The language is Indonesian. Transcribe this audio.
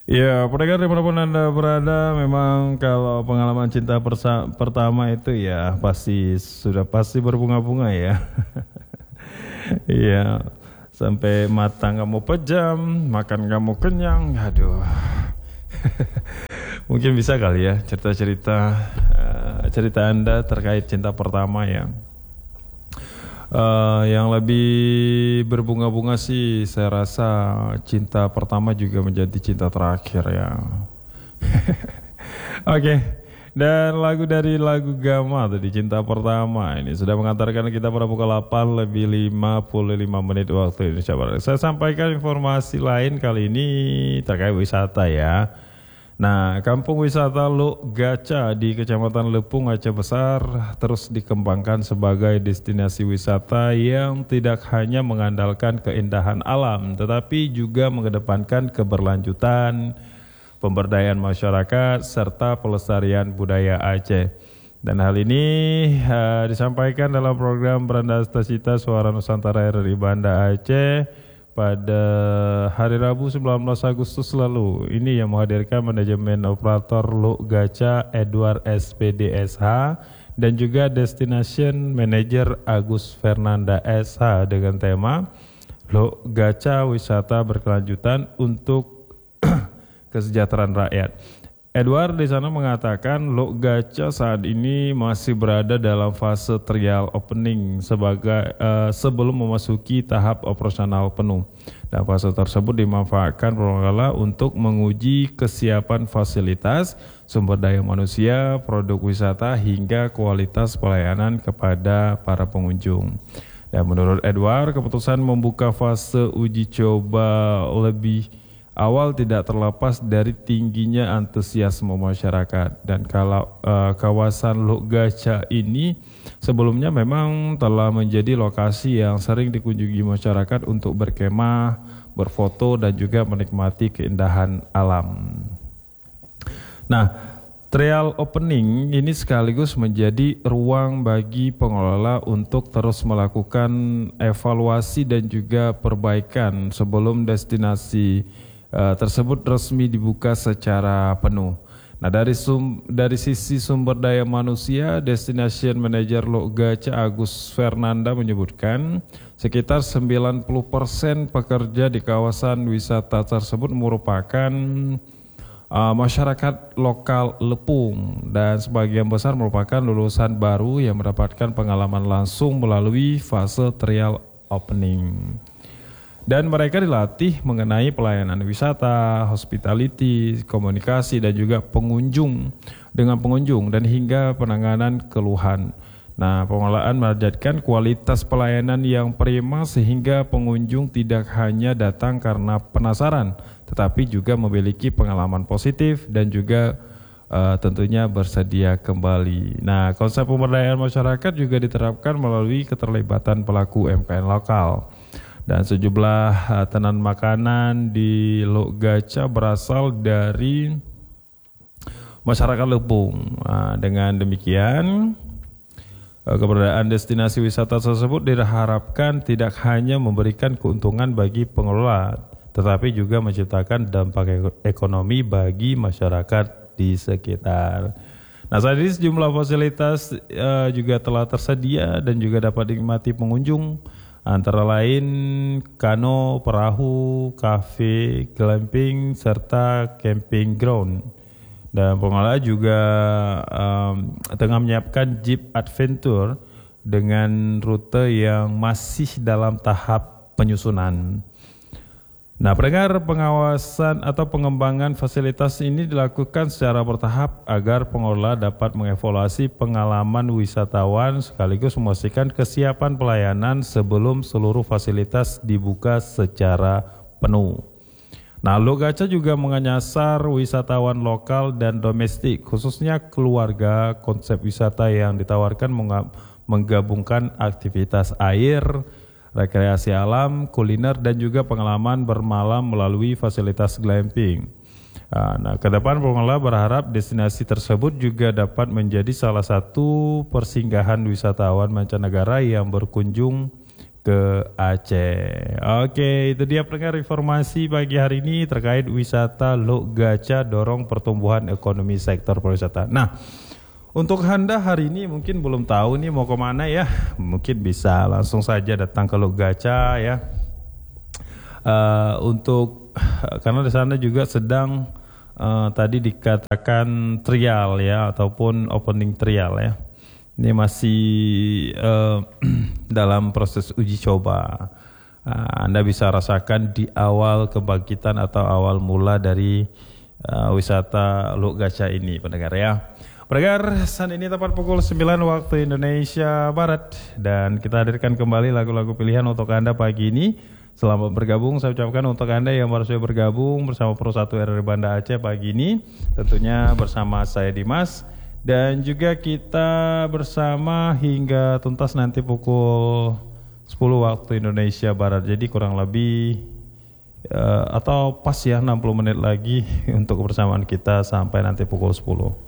Ya, pendengar dimanapun Anda berada, memang kalau pengalaman cinta pertama itu ya pasti berbunga-bunga ya. Iya, sampai mata nggak mau pejam, makan nggak mau kenyang, aduh. Mungkin bisa kali ya cerita Anda terkait cinta pertama ya. Yang lebih berbunga-bunga sih saya rasa cinta pertama juga menjadi cinta terakhir ya. Oke, dan lagu Gama tadi cinta pertama ini sudah mengantarkan kita pada pukul 8 lebih 55 menit waktu Indonesia Barat. Saya sampaikan informasi lain kali ini terkait wisata ya. Nah, Kampung Wisata Lok Gaca di Kecamatan Lepung, Aceh Besar terus dikembangkan sebagai destinasi wisata yang tidak hanya mengandalkan keindahan alam, tetapi juga mengedepankan keberlanjutan, pemberdayaan masyarakat, serta pelestarian budaya Aceh. Dan hal ini disampaikan dalam program Beranda Cita Suara Nusantara RRI Banda Aceh pada hari Rabu 19 Agustus lalu. Ini yang menghadirkan manajemen operator Lok Gaca Edward SPDSH dan juga Destination Manager Agus Fernanda SH dengan tema Lok Gaca Wisata Berkelanjutan untuk Kesejahteraan Rakyat. Edward di sana mengatakan Lok Gaca saat ini masih berada dalam fase trial opening sebelum memasuki tahap operasional penuh. Dan fase tersebut dimanfaatkan pengelola untuk menguji kesiapan fasilitas, sumber daya manusia, produk wisata hingga kualitas pelayanan kepada para pengunjung. Dan menurut Edward, keputusan membuka fase uji coba lebih awal tidak terlepas dari tingginya antusiasme masyarakat. Dan kalau kawasan Lok Gaca ini sebelumnya memang telah menjadi lokasi yang sering dikunjungi masyarakat untuk berkemah, berfoto dan juga menikmati keindahan alam. Nah, trial opening ini sekaligus menjadi ruang bagi pengelola untuk terus melakukan evaluasi dan juga perbaikan sebelum destinasi tersebut resmi dibuka secara penuh. Nah, dari sisi sumber daya manusia, Destination Manager Lok Gaca Agus Fernanda menyebutkan sekitar 90% pekerja di kawasan wisata tersebut merupakan masyarakat lokal Lepung dan sebagian besar merupakan lulusan baru yang mendapatkan pengalaman langsung melalui fase trial opening. Dan mereka dilatih mengenai pelayanan wisata, hospitality, komunikasi dan juga pengunjung dan hingga penanganan keluhan. Nah, pengelolaan menargetkan kualitas pelayanan yang prima sehingga pengunjung tidak hanya datang karena penasaran, tetapi juga memiliki pengalaman positif dan juga tentunya bersedia kembali. Nah, konsep pemberdayaan masyarakat juga diterapkan melalui keterlibatan pelaku UMKM lokal. Dan sejumlah tenan makanan di Lok Gaca berasal dari masyarakat Lepung. Nah, dengan demikian, keberadaan destinasi wisata tersebut diharapkan tidak hanya memberikan keuntungan bagi pengelola, tetapi juga menciptakan dampak ekonomi bagi masyarakat di sekitar. Nah, saat ini sejumlah fasilitas juga telah tersedia dan juga dapat dinikmati pengunjung, antara lain kano, perahu, kafe, glamping, serta camping ground. Dan pengelola juga tengah menyiapkan Jeep Adventure dengan rute yang masih dalam tahap penyusunan. Nah, pendengar, pengawasan atau pengembangan fasilitas ini dilakukan secara bertahap agar pengelola dapat mengevaluasi pengalaman wisatawan sekaligus memastikan kesiapan pelayanan sebelum seluruh fasilitas dibuka secara penuh. Nah, Lok Gaca juga menyasar wisatawan lokal dan domestik, khususnya keluarga. Konsep wisata yang ditawarkan menggabungkan aktivitas air, rekreasi alam, kuliner, dan juga pengalaman bermalam melalui fasilitas glamping. Nah, ke depan pengelola berharap destinasi tersebut juga dapat menjadi salah satu persinggahan wisatawan mancanegara yang berkunjung ke Aceh. Oke, itu dia pendengar informasi pagi hari ini terkait wisata Lok Gaca dorong pertumbuhan ekonomi sektor pariwisata. Nah, untuk Anda hari ini mungkin belum tahu nih mau kemana ya, mungkin bisa langsung saja datang ke Lok Gaca ya. Karena di sana juga sedang tadi dikatakan trial ya ataupun opening trial ya. Ini masih dalam proses uji coba. Anda bisa rasakan di awal kebangkitan atau awal mula dari wisata Lok Gaca ini, pendengar ya. Pendengar, saat ini tepat pukul 9 waktu Indonesia Barat dan kita hadirkan kembali lagu-lagu pilihan untuk Anda pagi ini. Selamat bergabung, saya ucapkan untuk Anda yang baru saja bergabung bersama Pro 1 RRI Banda Aceh pagi ini. Tentunya bersama saya Dimas. Dan juga kita bersama hingga tuntas nanti pukul 10 waktu Indonesia Barat. Jadi kurang lebih atau pas ya 60 menit lagi untuk kebersamaan kita sampai nanti pukul 10.